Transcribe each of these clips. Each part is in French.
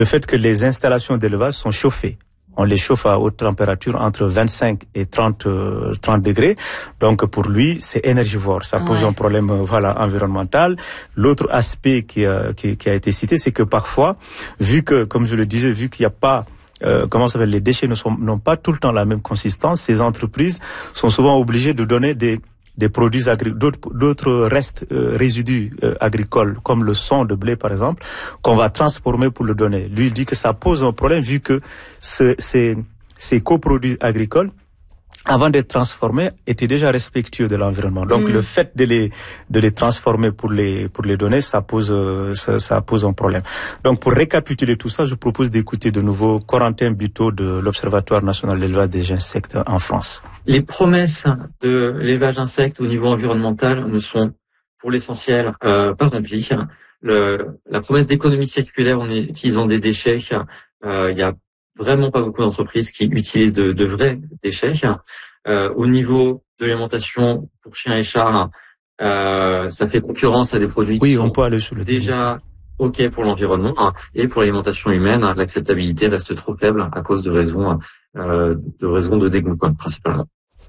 Le fait que les installations d'élevage sont chauffées. On les chauffe à haute température entre 25 et 30 degrés. Donc pour lui, c'est énergivore. Ça pose un problème environnemental. L'autre aspect qui a été cité, c'est que parfois, vu que, comme je le disais, vu qu'il n'y a pas les déchets n'ont pas tout le temps la même consistance, ces entreprises sont souvent obligées de donner des produits d'autres restes résidus agricoles comme le son de blé par exemple qu'on va transformer pour le donner. Lui il dit que ça pose un problème vu que ces coproduits agricoles avant d'être transformés étaient déjà respectueux de l'environnement. Donc le fait de les transformer pour les donner, ça pose un problème. Donc pour récapituler tout ça, je propose d'écouter de nouveau Corentin Buteau de l'Observatoire national de l'élevage des insectes en France. Les promesses de l'élevage d'insectes au niveau environnemental ne sont pour l'essentiel pas remplies. La promesse d'économie circulaire en utilisant des déchets, il y a vraiment pas beaucoup d'entreprises qui utilisent de vrais déchets. Au niveau de l'alimentation pour chiens et chats, ça fait concurrence à des produits qui sont déjà OK pour l'environnement, et pour l'alimentation humaine, l'acceptabilité reste trop faible à cause de raisons de dégoût, principalement.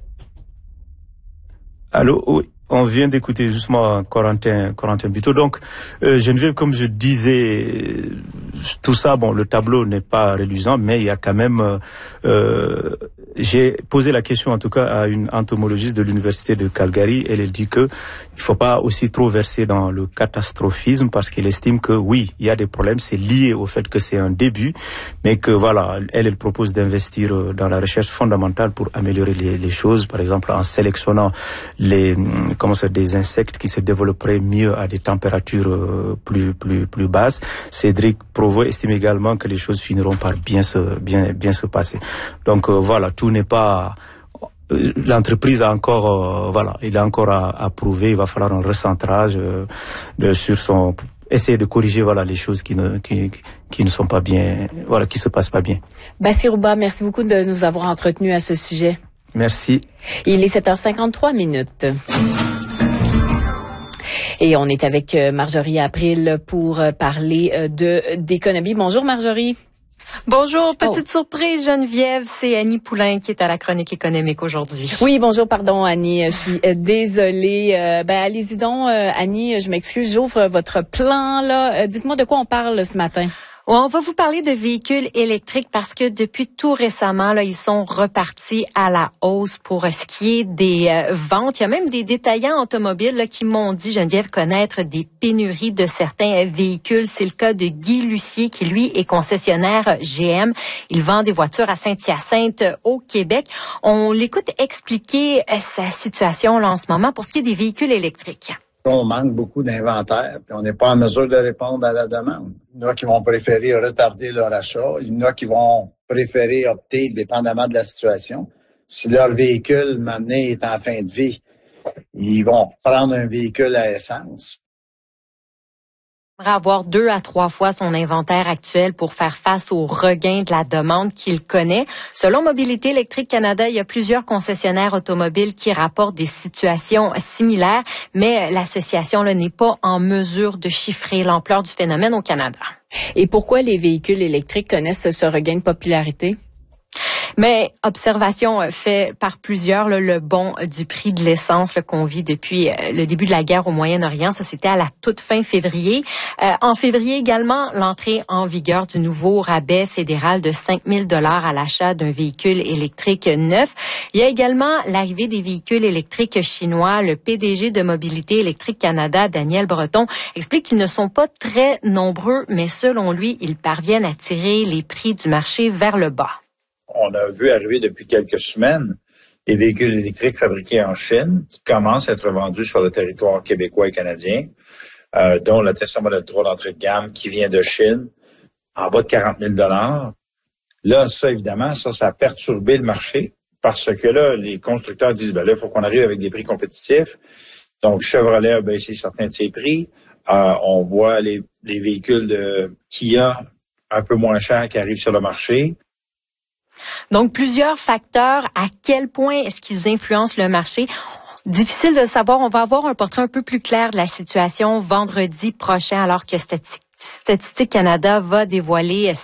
Allô, oui. On vient d'écouter justement Corentin Buteau. Donc, Geneviève, comme je disais, tout ça, le tableau n'est pas reluisant, mais il y a quand même... j'ai posé la question en tout cas à une entomologiste de l'université de Calgary. Elle dit que il faut pas aussi trop verser dans le catastrophisme parce qu'elle estime que oui, il y a des problèmes, c'est lié au fait que c'est un début, mais que elle propose d'investir dans la recherche fondamentale pour améliorer les choses, par exemple en sélectionnant des insectes qui se développeraient mieux à des températures plus basses. Cédric Provost estime également que les choses finiront par bien se passer. Donc tout n'est pas... L'entreprise a encore, il a encore à prouver. Il va falloir un recentrage sur son... Essayer de corriger les choses qui ne sont pas bien, qui se passent pas bien. Bassirou Ba, merci beaucoup de nous avoir entretenus à ce sujet. Merci. Il est 7h53. Et on est avec Marjorie April pour parler d'économie. Bonjour Marjorie. Bonjour, petite surprise Geneviève, c'est Annie Poulain qui est à la chronique économique aujourd'hui. Oui, bonjour, pardon Annie, je suis désolée. Allez-y donc Annie, je m'excuse, j'ouvre votre plan là. Dites-moi de quoi on parle ce matin. On va vous parler de véhicules électriques parce que depuis tout récemment, là, ils sont repartis à la hausse pour ce qui est des ventes. Il y a même des détaillants automobiles là, qui m'ont dit, Geneviève, connaître des pénuries de certains véhicules. C'est le cas de Guy Lucier qui, lui, est concessionnaire GM. Il vend des voitures à Saint-Hyacinthe au Québec. On l'écoute expliquer sa situation là, en ce moment pour ce qui est des véhicules électriques. On manque beaucoup d'inventaire, puis on n'est pas en mesure de répondre à la demande. Il y en a qui vont préférer retarder leur achat. Il y en a qui vont préférer opter, dépendamment de la situation. Si leur véhicule, maintenant, est en fin de vie, ils vont prendre un véhicule à essence. Avoir 2 à 3 fois son inventaire actuel pour faire face au regain de la demande qu'il connaît. Selon Mobilité électrique Canada, il y a plusieurs concessionnaires automobiles qui rapportent des situations similaires, mais l'association n'est pas en mesure de chiffrer l'ampleur du phénomène au Canada. Et pourquoi les véhicules électriques connaissent ce regain de popularité? Mais observation faite par plusieurs, le bond du prix de l'essence qu'on vit depuis le début de la guerre au Moyen-Orient, ça c'était à la toute fin février. En février également, l'entrée en vigueur du nouveau rabais fédéral de 5 000 $ à l'achat d'un véhicule électrique neuf. Il y a également l'arrivée des véhicules électriques chinois. Le PDG de Mobilité électrique Canada, Daniel Breton, explique qu'ils ne sont pas très nombreux, mais selon lui, ils parviennent à tirer les prix du marché vers le bas. On a vu arriver depuis quelques semaines les véhicules électriques fabriqués en Chine qui commencent à être vendus sur le territoire québécois et canadien, dont le Tesla Model 3 d'entrée de gamme qui vient de Chine, en bas de 40 000 $. Là, ça, évidemment, ça a perturbé le marché parce que là, les constructeurs disent, là, il faut qu'on arrive avec des prix compétitifs. Donc, Chevrolet a baissé certains de ses prix. On voit les véhicules de Kia un peu moins chers qui arrivent sur le marché. Donc, plusieurs facteurs. À quel point est-ce qu'ils influencent le marché? Difficile de le savoir. On va avoir un portrait un peu plus clair de la situation vendredi prochain, alors que Statistique Canada va dévoiler